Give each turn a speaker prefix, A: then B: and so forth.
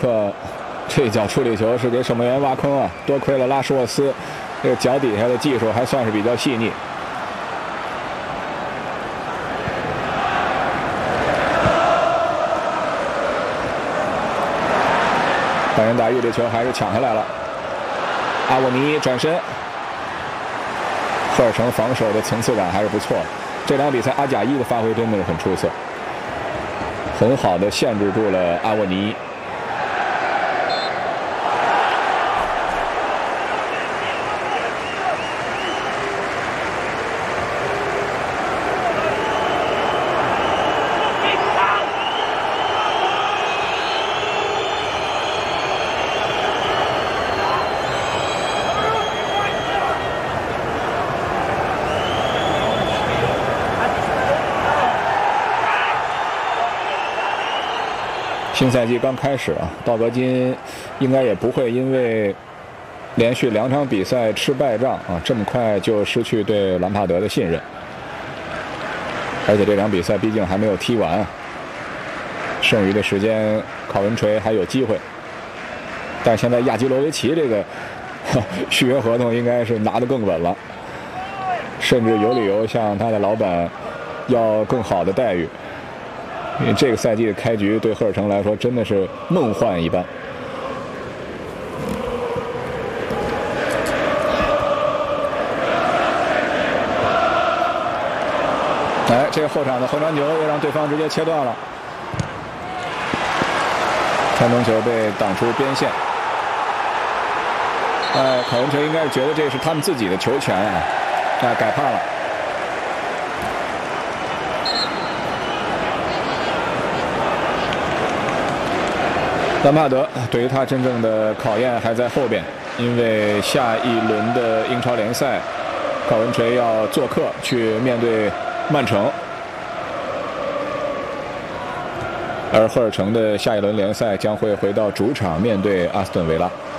A: 克这脚处理球是给守门员挖坑啊，多亏了拉什沃斯这个脚底下的技术还算是比较细腻。拜仁达伊这球还是抢下来了，阿沃尼转身，赫尔城防守的层次感还是不错的。这场比赛阿贾伊的发挥真的是很出色，很好的限制住了阿沃尼。新赛季刚开始啊，道格金应该也不会因为连续2场比赛吃败仗啊，这么快就失去对兰帕德的信任。而且这场比赛毕竟还没有踢完，剩余的时间考文垂还有机会。但现在亚基罗维奇这个续约合同应该是拿得更稳了，甚至有理由向他的老板要更好的待遇。因为这个赛季的开局对赫尔城来说真的是梦幻一般。哎，这个后场的横传球又让对方直接切断了，传中球被挡出边线。哎，考文垂应该是觉得这是他们自己的球权啊，改判了。兰帕德对于他真正的考验还在后边，因为下一轮的英超联赛，考文垂要做客去面对曼城，而赫尔城的下一轮联赛将会回到主场面对阿斯顿维拉。